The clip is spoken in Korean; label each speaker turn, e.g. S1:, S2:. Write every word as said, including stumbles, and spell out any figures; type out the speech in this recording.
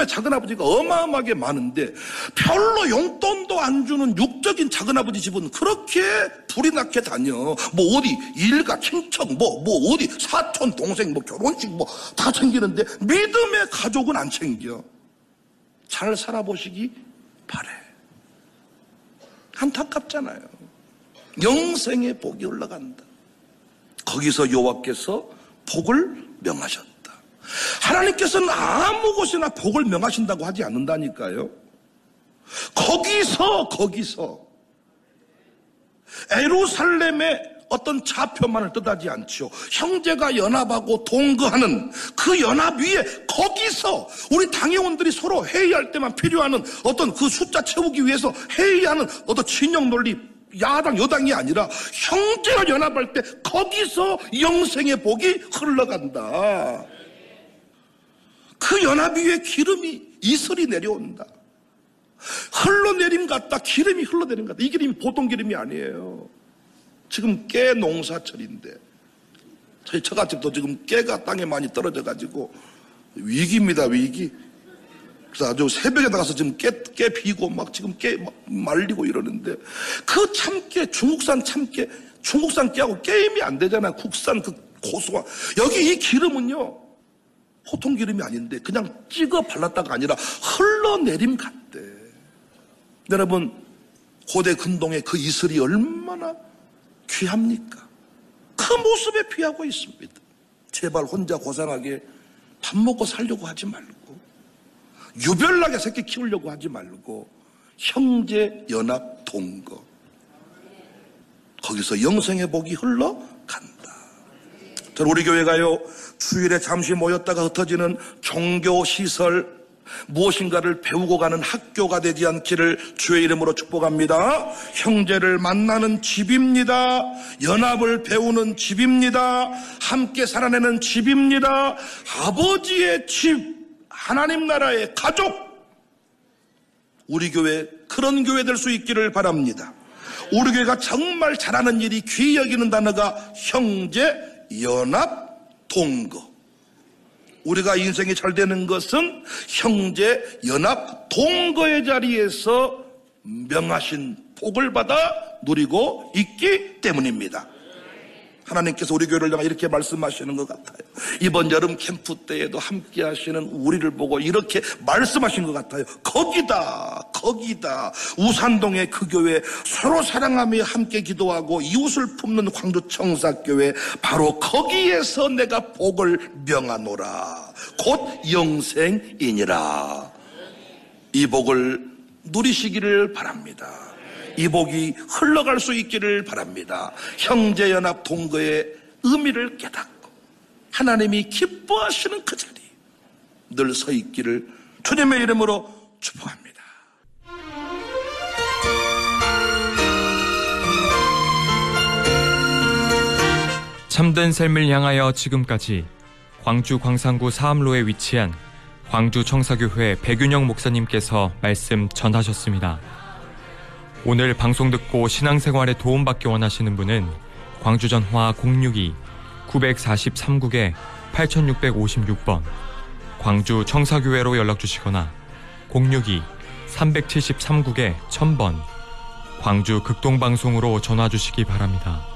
S1: 믿음의 작은아버지가 어마어마하게 많은데 별로 용돈도 안 주는 육적인 작은아버지 집은 그렇게 불이 나게 다녀. 뭐 어디 일가 친척 뭐 뭐 어디 사촌 동생 뭐 결혼식 뭐 다 챙기는데 믿음의 가족은 안 챙겨. 잘 살아보시기 바래. 안타깝잖아요. 영생의 복이 올라간다. 거기서 여호와께서 복을 명하셨다. 하나님께서는 아무 곳이나 복을 명하신다고 하지 않는다니까요. 거기서 거기서 예루살렘의 어떤 좌표만을 뜻하지 않죠. 형제가 연합하고 동거하는 그 연합 위에 거기서 우리 당회원들이 서로 회의할 때만 필요하는 어떤 그 숫자 채우기 위해서 회의하는 어떤 진영 논리, 야당 여당이 아니라 형제가 연합할 때 거기서 영생의 복이 흘러간다. 그 연합 위에 기름이 이슬이 내려온다. 흘러내림 같다. 기름이 흘러내림 같다. 이 기름이 보통 기름이 아니에요. 지금 깨 농사철인데 저희 처갓집도 지금 깨가 땅에 많이 떨어져 가지고 위기입니다. 위기. 그래서 아주 새벽에 나가서 지금 깨, 깨 비고 막 지금 깨 막 말리고 이러는데 그 참깨, 중국산 참깨, 중국산 깨하고 게임이 안 되잖아요. 국산 그 고소한. 여기 이 기름은요 보통 기름이 아닌데 그냥 찍어 발랐다가 아니라 흘러내림 같대. 여러분, 고대 근동의 그 이슬이 얼마나 귀합니까? 그 모습에 피하고 있습니다. 제발 혼자 고상하게 밥 먹고 살려고 하지 말고, 유별나게 새끼 키우려고 하지 말고, 형제 연합 동거, 거기서 영생의 복이 흘러간다. 저는 우리 교회가요, 주일에 잠시 모였다가 흩어지는 종교시설, 무엇인가를 배우고 가는 학교가 되지 않기를 주의 이름으로 축복합니다. 형제를 만나는 집입니다. 연합을 배우는 집입니다. 함께 살아내는 집입니다. 아버지의 집, 하나님 나라의 가족, 우리 교회 그런 교회 될 수 있기를 바랍니다. 우리 교회가 정말 잘하는 일이 귀히 여기는 단어가 형제, 연합, 동거. 우리가 인생이 잘 되는 것은 형제, 연합, 동거의 자리에서 명하신 복을 받아 누리고 있기 때문입니다. 하나님께서 우리 교회를 향해 이렇게 말씀하시는 것 같아요. 이번 여름 캠프 때에도 함께 하시는 우리를 보고 이렇게 말씀하신 것 같아요. 거기다, 거기다. 우산동의 그 교회, 서로 사랑하며 함께 기도하고 이웃을 품는 광주 청사교회, 바로 거기에서 내가 복을 명하노라. 곧 영생이니라. 이 복을 누리시기를 바랍니다. 이 복이 흘러갈 수 있기를 바랍니다. 형제연합 동거의 의미를 깨닫고 하나님이 기뻐하시는 그 자리 늘 서 있기를 주님의 이름으로 축복합니다.
S2: 참된 삶을 향하여 지금까지 광주 광산구 사암로에 위치한 광주 청사교회 백윤영 목사님께서 말씀 전하셨습니다. 오늘 방송 듣고 신앙생활에 도움받기 원하시는 분은 광주 전화 공육이 구사삼 국에 팔육오육 번, 광주 청사교회로 연락주시거나 공육이 삼칠삼 국에 천 번, 광주 극동방송으로 전화주시기 바랍니다.